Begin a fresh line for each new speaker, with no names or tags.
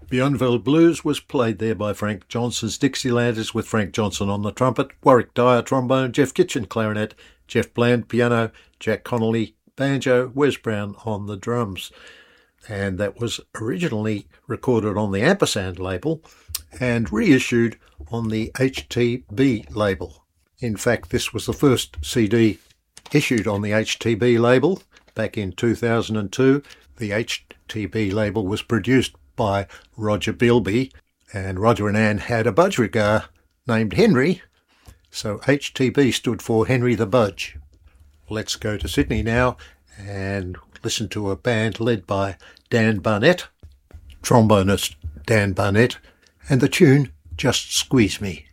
Beyondville Blues was played there by Frank Johnson's Dixielanders, with Frank Johnson on the trumpet, Warwick Dyer trombone, Jeff Kitchen clarinet, Jeff Bland piano, Jack Connolly banjo, Wes Brown on the drums. And that was originally recorded on the Ampersand label and reissued on the HTB label. In fact, this was the first CD issued on the HTB label back in 2002. The HTB label was produced by Roger Bilby, and Roger and Ann had a budgerigar named Henry, so HTB stood for Henry the Budge. Let's go to Sydney now and listen to a band led by Dan Barnett, trombonist Dan Barnett, and the tune Just Squeeze Me.